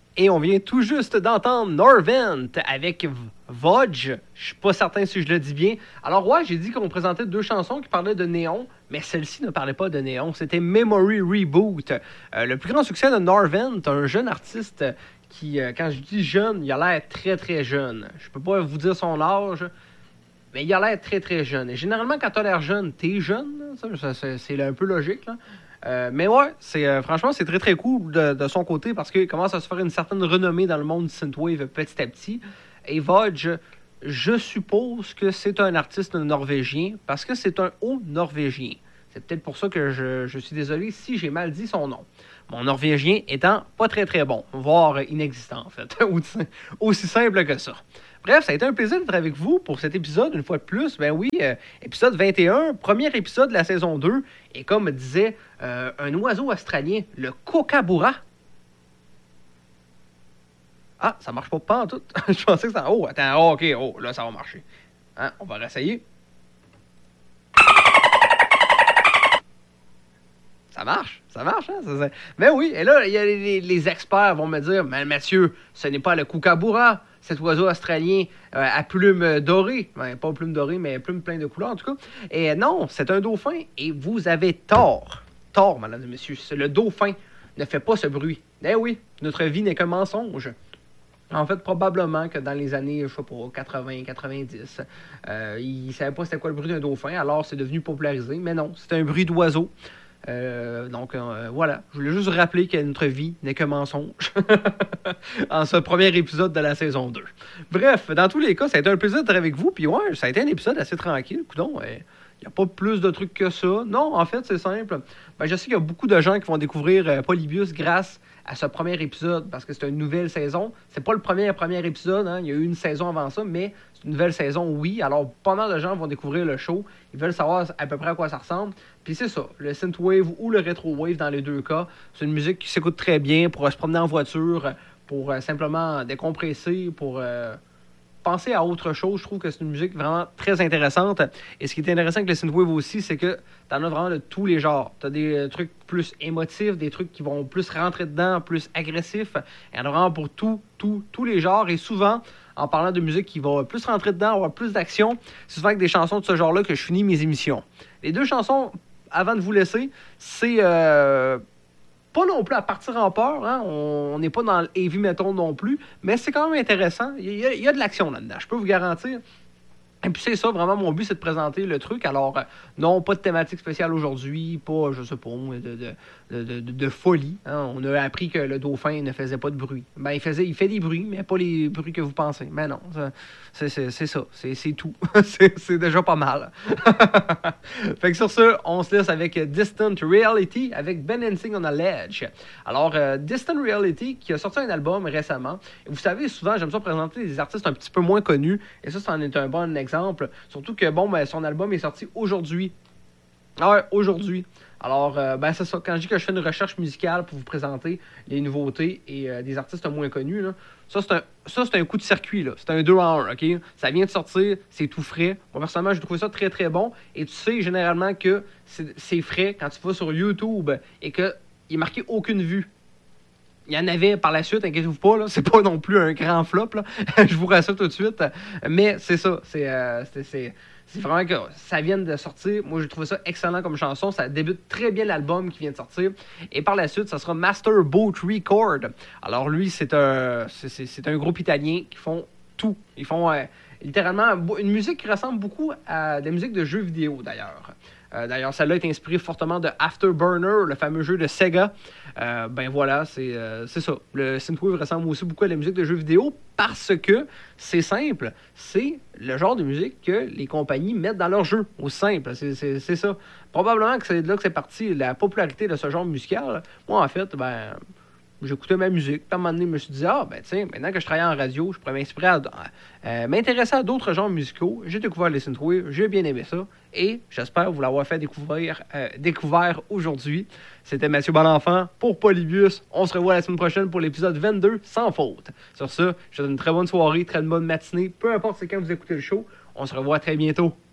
Et on vient tout juste d'entendre Norvent avec Vodge. Je ne suis pas certain si je le dis bien. Alors ouais, j'ai dit qu'on présentait 2 chansons qui parlaient de néon, mais celle-ci ne parlait pas de néon. C'était Memory Reboot. Le plus grand succès de Norvent, un jeune artiste qui, quand je dis jeune, il a l'air très très jeune. Je peux pas vous dire son âge, mais il a l'air très très jeune. Et généralement, quand tu as l'air jeune, t'es jeune. C'est un peu logique, là. Mais ouais, franchement, c'est très très cool de son côté parce qu'il commence à se faire une certaine renommée dans le monde du synthwave petit à petit. Et Vodge, je suppose que c'est un artiste norvégien parce que c'est un haut norvégien. C'est peut-être pour ça que je suis désolé si j'ai mal dit son nom. Mon norvégien étant pas très très bon, voire inexistant en fait, aussi simple que ça. Bref, ça a été un plaisir d'être avec vous pour cet épisode, une fois de plus. Ben oui, épisode 21, premier épisode de la saison 2. Et comme disait un oiseau australien, le kookaburra. Ah, ça marche pas en tout. Je pensais que ça... Oh, attends, ok, là, ça va marcher. Hein, on va réessayer. Ça marche, hein? Mais oui, et là, les experts vont me dire, mais Mathieu, ce n'est pas le kookaburra, cet oiseau australien à plumes dorées. Ben, pas plumes dorées, mais plumes pleines de couleurs, en tout cas. Et non, c'est un dauphin, et vous avez tort. Tort, madame et messieurs. Le dauphin ne fait pas ce bruit. Eh oui, notre vie n'est qu'un mensonge. En fait, probablement que dans les années, je sais pas, 80, 90, ils ne savaient pas c'était quoi le bruit d'un dauphin, alors c'est devenu popularisé. Mais non, c'est un bruit d'oiseau. Donc, voilà. Je voulais juste rappeler que notre vie n'est qu'un mensonge en ce premier épisode de la saison 2. Bref, dans tous les cas, ça a été un plaisir d'être avec vous. Puis ouais, ça a été un épisode assez tranquille. Coudonc, il n'y a pas plus de trucs que ça. Non, en fait, c'est simple. Ben, je sais qu'il y a beaucoup de gens qui vont découvrir Polybius grâce à ce premier épisode, parce que c'est une nouvelle saison. C'est pas le premier épisode, hein. Il y a eu une saison avant ça, mais c'est une nouvelle saison, oui. Alors, pas mal de gens vont découvrir le show. Ils veulent savoir à peu près à quoi ça ressemble. Puis c'est ça, le synthwave ou le retro-wave dans les deux cas. C'est une musique qui s'écoute très bien pour se promener en voiture, pour simplement décompresser, pour penser à autre chose. Je trouve que c'est une musique vraiment très intéressante. Et ce qui est intéressant avec le synthwave aussi, c'est que t'en as vraiment de tous les genres. T'as des trucs plus émotifs, des trucs qui vont plus rentrer dedans, plus agressifs. Il y en a vraiment pour tous les genres. Et souvent, en parlant de musique qui va plus rentrer dedans, avoir plus d'action, c'est souvent avec des chansons de ce genre-là que je finis mes émissions. Les 2 chansons, avant de vous laisser, c'est pas non plus à partir en peur, hein? On n'est pas dans le heavy metal non plus, mais c'est quand même intéressant. Il y a de l'action là-dedans, je peux vous garantir. Et puis c'est ça, vraiment, mon but, c'est de présenter le truc. Alors, non, pas de thématique spéciale aujourd'hui, pas, je sais pas, de folie. Hein? On a appris que le dauphin ne faisait pas de bruit. Ben, il fait des bruits, mais pas les bruits que vous pensez. Mais non, c'est ça, c'est tout. c'est déjà pas mal. Fait que sur ce, on se laisse avec Distant Reality, avec Ben Hensing on a Ledge. Alors, Distant Reality, qui a sorti un album récemment. Et vous savez, souvent, j'aime ça présenter des artistes un petit peu moins connus. Et ça en est un bon exemple. Surtout que, bon, ben, son album est sorti aujourd'hui. Ah ouais, aujourd'hui. Alors, ben, c'est ça. Quand je dis que je fais une recherche musicale pour vous présenter les nouveautés et des artistes moins connus, là, ça, c'est un coup de circuit, là. C'est un 2 en 1, OK? Ça vient de sortir, c'est tout frais. Moi, personnellement, j'ai trouvé ça très, très bon. Et tu sais, généralement, que c'est frais quand tu vas sur YouTube et qu'il est marqué aucune vue. Il y en avait par la suite, inquiétez-vous pas, là, c'est pas non plus un grand flop, là. Je vous rassure tout de suite. Mais c'est ça, c'est vraiment que ça vient de sortir. Moi, j'ai trouvé ça excellent comme chanson. Ça débute très bien l'album qui vient de sortir. Et par la suite, ça sera Master Boat Record. Alors lui, c'est un groupe italien qui font tout. Ils font littéralement une musique qui ressemble beaucoup à des musiques de jeux vidéo, d'ailleurs. D'ailleurs, celle-là est inspirée fortement de Afterburner, le fameux jeu de Sega. Ben voilà, c'est ça. Le synthwave ressemble aussi beaucoup à la musique de jeux vidéo parce que c'est simple. C'est le genre de musique que les compagnies mettent dans leurs jeux. Aussi simple, c'est ça. Probablement que c'est de là que c'est parti la popularité de ce genre musical. Moi, en fait, ben... j'écoutais ma musique. Puis à un moment donné, je me suis dit, ben tiens, maintenant que je travaille en radio, je pourrais m'intéresser à d'autres genres musicaux. J'ai découvert les synthwave, j'ai bien aimé ça. Et j'espère vous l'avoir fait découvert aujourd'hui. C'était Mathieu Bonenfant pour Polybius. On se revoit la semaine prochaine pour l'épisode 22, sans faute. Sur ce, je vous souhaite une très bonne soirée, très bonne matinée. Peu importe c'est quand vous écoutez le show, on se revoit très bientôt.